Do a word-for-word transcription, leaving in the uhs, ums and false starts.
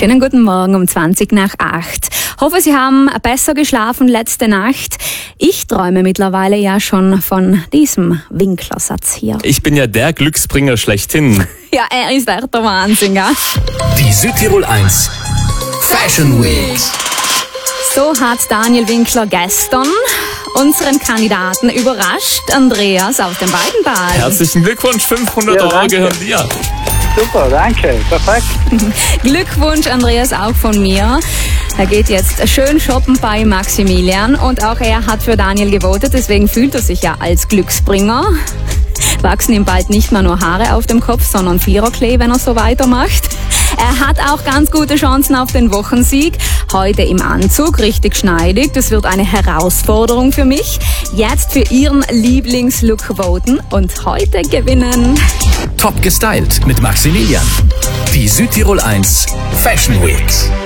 Schönen guten Morgen um zwanzig nach acht. Hoffe, Sie haben besser geschlafen letzte Nacht. Ich träume mittlerweile ja schon von diesem Winklersatz hier. Ich bin ja der Glücksbringer schlechthin. Ja, er ist echt der Wahnsinn, gell? Die Südtirol eins Fashion Week. So hat Daniel Winkler gestern unseren Kandidaten überrascht. Andreas aus dem Weidenbad. Herzlichen Glückwunsch, fünfhundert Ja, Euro danke. gehören dir. Super, danke, perfekt. Glückwunsch, Andreas, auch von mir. Er geht jetzt schön shoppen bei Maximilian und auch er hat für Daniel gewotet, deswegen fühlt er sich ja als Glücksbringer. Wachsen ihm bald nicht mehr nur Haare auf dem Kopf, sondern Viererklee, wenn er so weitermacht. Er hat auch ganz gute Chancen auf den Wochensieg. Heute im Anzug, richtig schneidig. Das wird eine Herausforderung für mich. Jetzt für Ihren Lieblingslook voten und heute gewinnen. Top gestylt mit Maximilian. Die Südtirol eins Fashion Week.